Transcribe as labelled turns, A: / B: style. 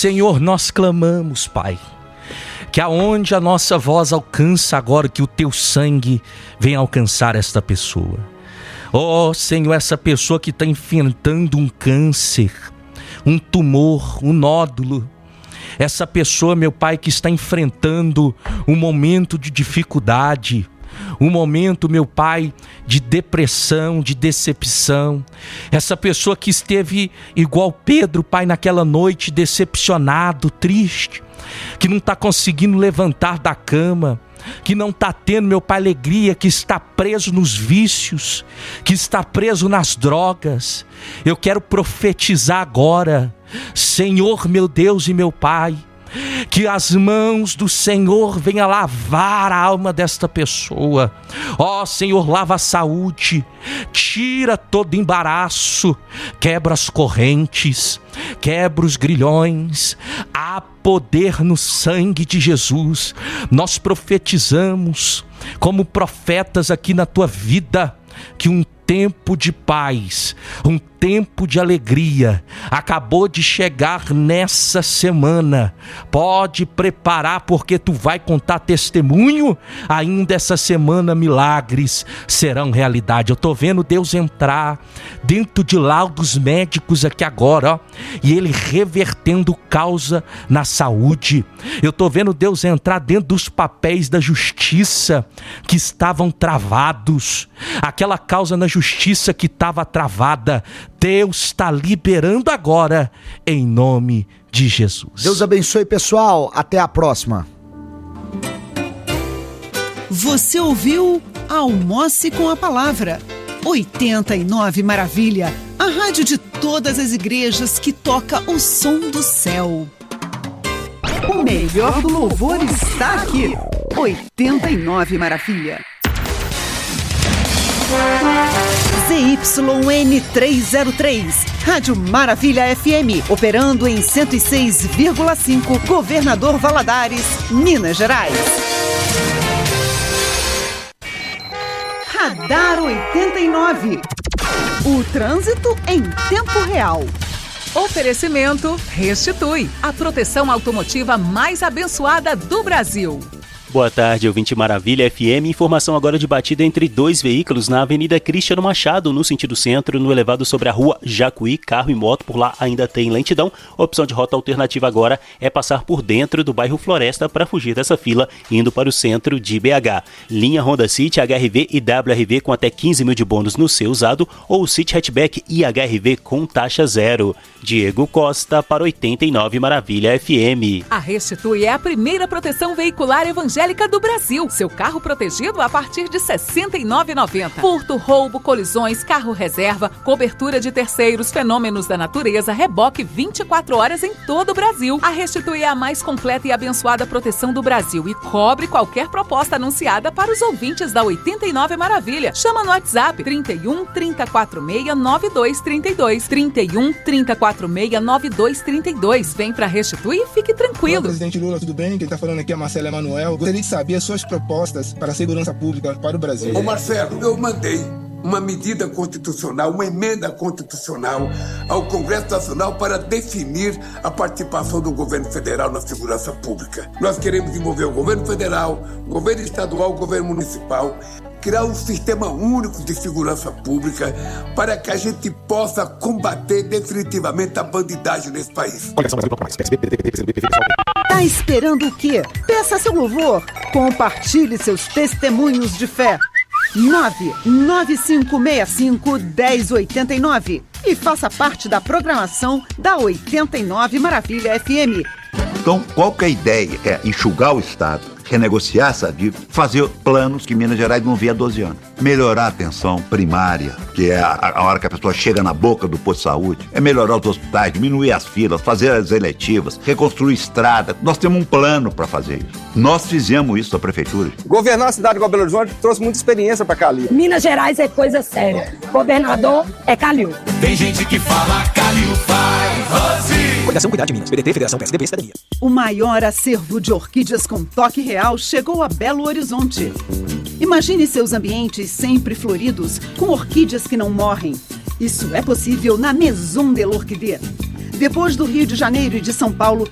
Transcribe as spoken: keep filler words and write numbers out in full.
A: Senhor, nós clamamos, Pai, que aonde a nossa voz alcança agora, que o teu sangue venha alcançar esta pessoa. Oh, Senhor, essa pessoa que está enfrentando um câncer, um tumor, um nódulo. Essa pessoa, meu Pai, que está enfrentando um momento de dificuldade, um momento, meu Pai, de depressão, de decepção. Essa pessoa que esteve igual Pedro, Pai, naquela noite, decepcionado, triste, que não está conseguindo levantar da cama, que não está tendo, meu Pai, alegria, que está preso nos vícios, que está preso nas drogas. Eu quero profetizar agora, Senhor, meu Deus e meu Pai, que as mãos do Senhor venham lavar a alma desta pessoa. Ó oh, Senhor, lava a saúde, tira todo embaraço, quebra as correntes, quebra os grilhões. Há poder no sangue de Jesus. Nós profetizamos como profetas aqui na tua vida que um tempo de paz, um tempo de alegria acabou de chegar nessa semana. Pode preparar, porque tu vai contar testemunho ainda essa semana. Milagres serão realidade. Eu tô vendo Deus entrar dentro de laudos médicos aqui agora, ó, e ele revertendo causa na saúde. Eu tô vendo Deus entrar dentro dos papéis da justiça que estavam travados, aquela causa na justiça que estava travada. Deus está liberando agora, em nome de Jesus.
B: Deus abençoe, pessoal. Até a próxima.
C: Você ouviu Almoce com a Palavra. oitenta e nove Maravilha, a rádio de todas as igrejas que toca o som do céu. O melhor do louvor está aqui. oitenta e nove Maravilha. Z Y N trezentos e três, Rádio Maravilha F M, operando em cento e seis vírgula cinco, Governador Valadares, Minas Gerais. Radar oitenta e nove, o trânsito em tempo real. Oferecimento Restitui, a proteção automotiva mais abençoada do Brasil.
D: Boa tarde, ouvinte Maravilha F M. Informação agora de batida entre dois veículos na Avenida Cristiano Machado, no sentido centro, no elevado sobre a rua Jacuí. Carro e moto por lá ainda tem lentidão. A opção de rota alternativa agora é passar por dentro do bairro Floresta para fugir dessa fila, indo para o centro de B H. Linha Honda City, H R V e W R V com até quinze mil de bônus no seu usado, ou City Hatchback e H R V com taxa zero. Diego Costa para oitenta e nove Maravilha F M.
C: A Restitui é a primeira proteção veicular evangélica do Brasil. Seu carro protegido a partir de sessenta e nove reais e noventa centavos. Furto, roubo, colisões, carro reserva, cobertura de terceiros, fenômenos da natureza, reboque vinte e quatro horas em todo o Brasil. A Restitui é a mais completa e abençoada proteção do Brasil e cobre qualquer proposta anunciada para os ouvintes da oitenta e nove Maravilha. Chama no WhatsApp trinta e um, trinta e quatro seis, nove dois trinta e dois. trinta e um, trinta e quatro seis, nove dois trinta e dois. Vem pra Restitui e fique tranquilo.
E: Olá, presidente Lula, tudo bem? Quem tá falando aqui é Marcelo Emanuel. Gostaria de saber as suas propostas para a segurança pública para o Brasil.
F: Ô Marcelo, eu mandei uma medida constitucional, uma emenda constitucional ao Congresso Nacional para definir a participação do governo federal na segurança pública. Nós queremos envolver o governo federal, o governo estadual, o governo municipal, criar um sistema único de segurança pública para que a gente possa combater definitivamente a bandidagem nesse país.
C: Tá esperando o quê? Peça seu louvor. Compartilhe seus testemunhos de fé. nove nove cinco seis cinco, um zero oito nove e faça parte da programação da oitenta e nove Maravilha F M.
G: Então, qual que é a ideia? É enxugar o Estado, renegociar essa dívida, fazer planos que Minas Gerais não vê há doze anos. Melhorar a atenção primária, que é a, a hora que a pessoa chega na boca do posto de saúde. É melhorar os hospitais, diminuir as filas, fazer as eletivas, reconstruir estrada. Nós temos um plano para fazer isso. Nós fizemos isso, a prefeitura.
H: Governar a cidade de Belo Horizonte trouxe muita experiência para Calil.
I: Minas Gerais é coisa séria. Governador é Calil.
J: Tem gente que fala Calil faz, Rose.
K: Coordenação Cuidar de Minas, P D T, Federação P S D B, Cidadania.
C: O maior acervo de orquídeas com toque real chegou a Belo Horizonte. Imagine seus ambientes sempre floridos, com orquídeas que não morrem. Isso é possível na Maison de l'Orchidée. Depois do Rio de Janeiro e de São Paulo,